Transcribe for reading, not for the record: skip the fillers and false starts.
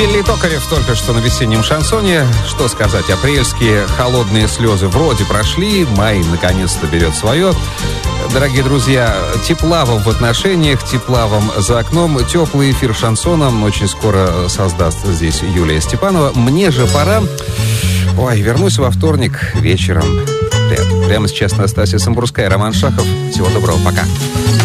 Вилли Токарев только что на весеннем шансоне. Что сказать, апрельские холодные слезы вроде прошли, май наконец-то берет свое. Дорогие друзья, тепла вам в отношениях, тепла вам за окном. Теплый эфир шансона очень скоро создаст здесь Юлия Степанова. Мне же пора. Вернусь во вторник вечером. Прямо сейчас Настасья Самбурская, Роман Шахов. Всего доброго, пока.